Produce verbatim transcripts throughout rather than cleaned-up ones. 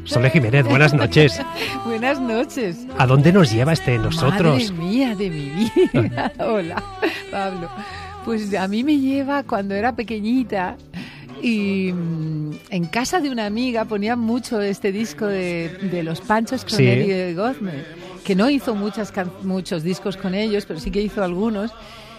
Sole Jiménez, buenas noches. Buenas noches. ¿A dónde nos lleva este nosotros? Madre mía de mi vida. Hola, Pablo. Pues a mí me lleva cuando era pequeñita y en casa de una amiga ponían mucho este disco de, de los Panchos Cronelli sí. de Gozmer, que no hizo muchas can- muchos discos con ellos, pero sí que hizo algunos.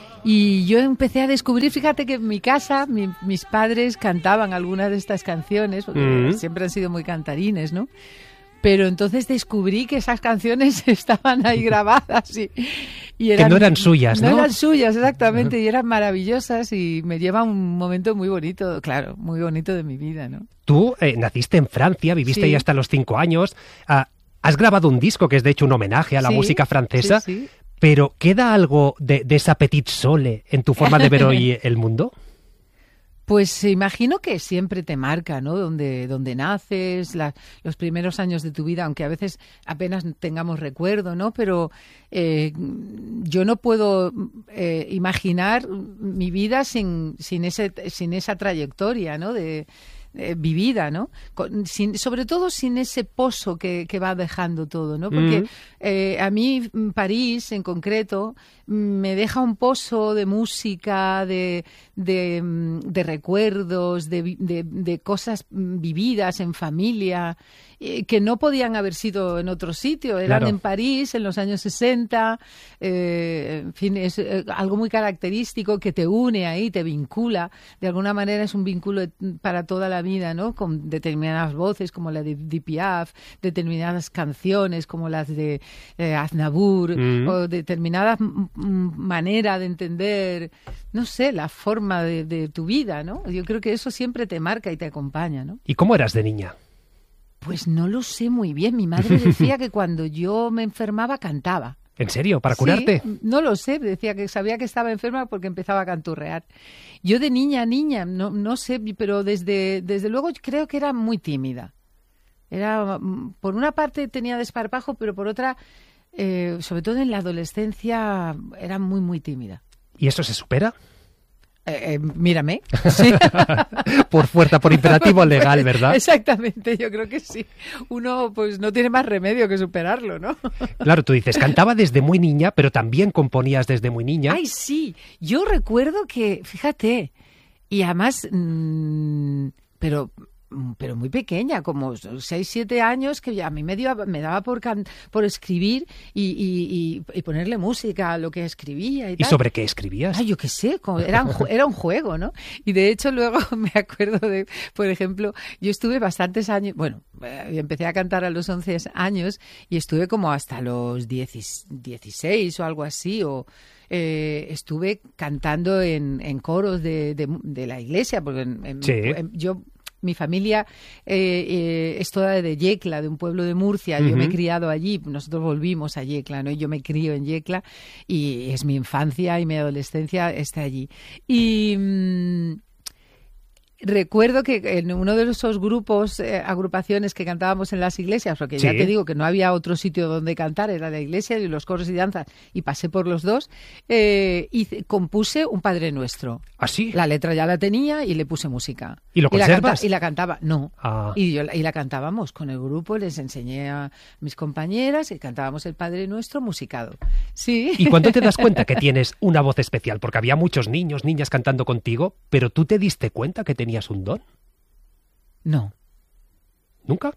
Y yo empecé a descubrir, fíjate que en mi casa mi, mis padres cantaban algunas de estas canciones, porque mm. siempre han sido muy cantarines, ¿no? Pero entonces descubrí que esas canciones estaban ahí grabadas y, y eran, que no eran suyas, ¿no? No eran suyas, exactamente, uh-huh. y eran maravillosas y me lleva un momento muy bonito, claro, muy bonito de mi vida, ¿no? Tú eh, naciste en Francia, viviste ahí sí. hasta los cinco años, uh, has grabado un disco que es de hecho un homenaje a la sí, música francesa, sí, sí. pero ¿queda algo de, de esa petite Sole en tu forma de ver hoy el mundo? Pues imagino que siempre te marca, ¿no? Donde, donde naces, la, los primeros años de tu vida, aunque a veces apenas tengamos recuerdo, ¿no? Pero eh, yo no puedo eh, imaginar mi vida sin, sin, ese, sin esa trayectoria, ¿no? De, eh, vivida, ¿no? Con, sin, sobre todo sin ese pozo que, que va dejando todo, ¿no? Porque mm. eh, a mí París, en concreto, me deja un pozo de música, de, de, de recuerdos, de, de, de cosas vividas en familia, eh, que no podían haber sido en otro sitio. Eran claro. en París en los años sesenta, eh, en fin, es eh, algo muy característico que te une ahí, te vincula. De alguna manera es un vínculo para toda la vida, ¿no? Con determinadas voces como la de Edith Piaf, determinadas canciones como las de eh, Aznavour, mm. o determinadas manera de entender, no sé, la forma de, de tu vida, ¿no? Yo creo que eso siempre te marca y te acompaña, ¿no? ¿Y cómo eras de niña? Pues no lo sé muy bien. Mi madre decía que cuando yo me enfermaba cantaba. ¿En serio? ¿Para curarte? Sí, no lo sé. Decía que sabía que estaba enferma porque empezaba a canturrear. Yo de niña a niña, no, no sé, pero desde, desde luego creo que era muy tímida. Era, por una parte tenía desparpajo, pero por otra... Eh, sobre todo en la adolescencia era muy, muy tímida. ¿Y eso se supera? Eh, eh, mírame. Sí. Por fuerza, por imperativo legal, ¿verdad? Exactamente, yo creo que sí. Uno pues no tiene más remedio que superarlo, ¿no? Claro, tú dices, cantaba desde muy niña, pero también componías desde muy niña. Ay, sí. Yo recuerdo que, fíjate, y además, mmm, pero... pero muy pequeña, como seis, siete años, que a mí me, dio, me daba por, can, por escribir y, y, y, y ponerle música a lo que escribía. ¿Y, ¿Y sobre qué escribías? Ay, yo qué sé, como, era, un, era un juego, ¿no? Y de hecho luego me acuerdo de, por ejemplo, yo estuve bastantes años, bueno, empecé a cantar a los once años y estuve como hasta los dieciséis o algo así, o... Eh, estuve cantando en, en coros de, de, de la iglesia, porque en, en, sí. en, yo... Mi familia eh, eh, es toda de Yecla, de un pueblo de Murcia. Uh-huh. Yo me he criado allí, nosotros volvimos a Yecla, ¿no? Yo me crío en Yecla y es mi infancia y mi adolescencia está allí. Y... Mmm, recuerdo que en uno de esos grupos, eh, agrupaciones que cantábamos en las iglesias, porque sí. ya te digo que no había otro sitio donde cantar, era la iglesia y los coros y danzas, y pasé por los dos, eh, y compuse un Padre Nuestro. ¿Ah, sí? La letra ya la tenía y le puse música. ¿Y lo conservas? Y la, canta- y la cantaba, no. Ah. Y, yo, y la cantábamos con el grupo, les enseñé a mis compañeras y cantábamos el Padre Nuestro musicado. Sí. ¿Y cuándo te das cuenta que tienes una voz especial? Porque había muchos niños, niñas cantando contigo, pero ¿tú te diste cuenta que tenías ¿Tenías un don? No. ¿Nunca?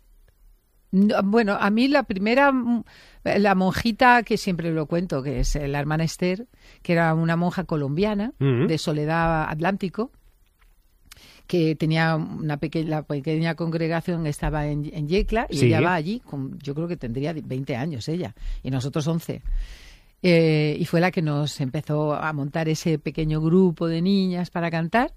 No, bueno, a mí la primera, la monjita, que siempre lo cuento, que es la hermana Esther, que era una monja colombiana, uh-huh. de Soledad Atlántico, que tenía una pequeña, la pequeña congregación, estaba en, en Yecla, y sí. ella va allí, con, yo creo que tendría veinte años ella, y nosotros once. Eh, y fue la que nos empezó a montar ese pequeño grupo de niñas para cantar.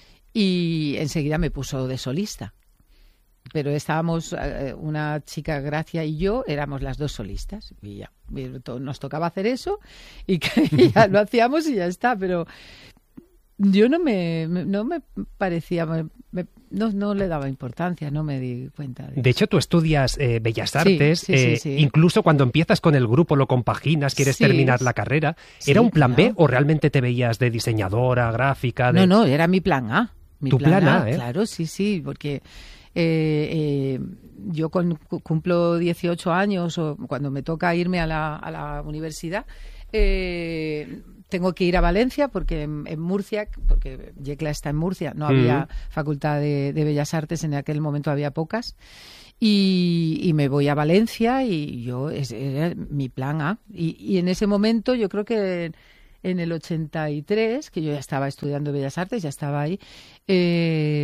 Y enseguida me puso de solista. Pero estábamos, eh, una chica, Gracia y yo, éramos las dos solistas. Y ya, nos tocaba hacer eso y, que, y ya lo hacíamos y ya está. Pero yo no me, no me parecía, me, no, no le daba importancia, no me di cuenta. De, de hecho, tú estudias eh, Bellas Artes, sí, sí, eh, sí, sí. incluso cuando empiezas con el grupo lo compaginas, quieres sí, terminar la carrera. ¿Era sí, un plan claro. B o realmente te veías de diseñadora, gráfica? De... No, no, era mi plan A. Mi tu plan, plan A, A, ¿eh? Claro, sí, sí, porque Eh, eh, yo con, cumplo dieciocho años o cuando me toca irme a la, a la universidad, eh, tengo que ir a Valencia porque en, en Murcia, porque Yecla está en Murcia, no había mm. facultad de, de Bellas Artes, en aquel momento había pocas. Y, y me voy a Valencia y yo, ese era mi plan A. Y, y en ese momento yo creo que en el ochenta y tres, que yo ya estaba estudiando Bellas Artes, ya estaba ahí, eh,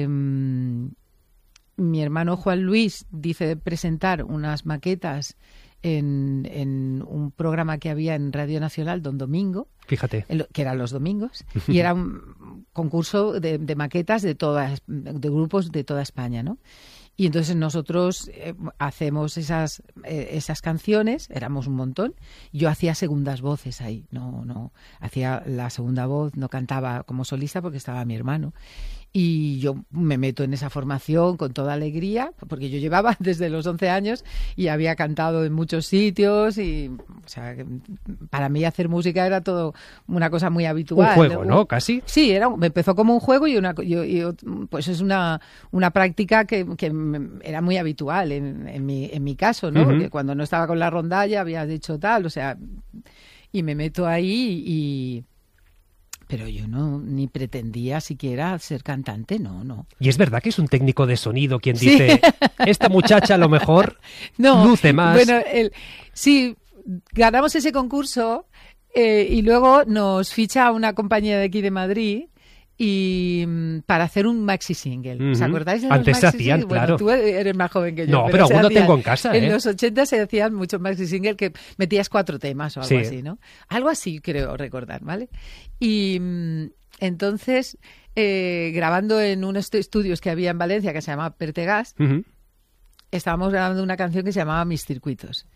mi hermano Juan Luis dice presentar unas maquetas en, en un programa que había en Radio Nacional, Don Domingo. Fíjate. Que eran los domingos. Y era un concurso de, de maquetas de todas, de grupos de toda España, ¿no? Y entonces nosotros eh, hacemos esas eh, esas canciones, éramos un montón. Yo hacía segundas voces ahí, no no hacía la segunda voz, no cantaba como solista porque estaba mi hermano. Y yo me meto en esa formación con toda alegría, porque yo llevaba desde los once años y había cantado en muchos sitios y, o sea, para mí hacer música era todo una cosa muy habitual. Un juego, ¿no? Casi. Sí, era, me empezó como un juego y una, yo, yo, pues es una, una práctica que, que era muy habitual en, en, mi, en mi caso, ¿no? Uh-huh. Porque cuando no estaba con la rondalla había dicho tal, o sea, y me meto ahí y... Pero yo no ni pretendía siquiera ser cantante, no, no. Y es verdad que es un técnico de sonido quien dice, sí. Esta muchacha a lo mejor no, luce más. Bueno, el, sí, ganamos ese concurso eh, y luego nos ficha una compañía de aquí de Madrid y para hacer un maxi single. Uh-huh. ¿Os acordáis de los Antes maxi se hacían, singles? claro. Bueno, tú eres más joven que yo. No, pero, pero aún lo tengo en casa. En ¿eh? los ochenta se hacían muchos maxi singles que metías cuatro temas o algo sí. así, ¿no? Algo así creo recordar, ¿vale? Y entonces, eh, grabando en unos estudios que había en Valencia que se llamaba Pertegás, uh-huh. estábamos grabando una canción que se llamaba Mis Circuitos.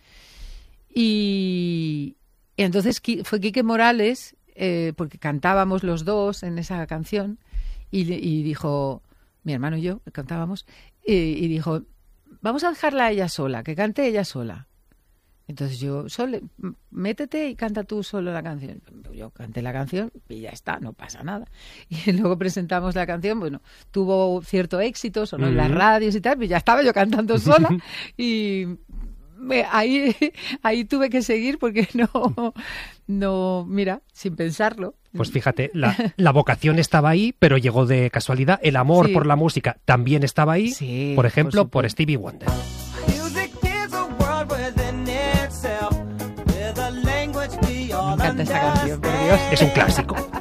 Y, y entonces fue Quique Morales... Eh, porque cantábamos los dos en esa canción y, y dijo, mi hermano y yo cantábamos y, y dijo, vamos a dejarla a ella sola, que cante ella sola. Entonces yo, Sole, métete y canta tú solo la canción. Yo canté la canción y ya está, no pasa nada. Y luego presentamos la canción, bueno, tuvo cierto éxito, sonó en las radios y tal, y ya estaba yo cantando sola y... Me, ahí, ahí tuve que seguir porque no, no, mira, sin pensarlo. Pues fíjate, la, la vocación estaba ahí, pero llegó de casualidad. El amor sí. por la música también estaba ahí, sí, por ejemplo, por, por Stevie Wonder. Me encanta esa canción, por Dios. Es un clásico.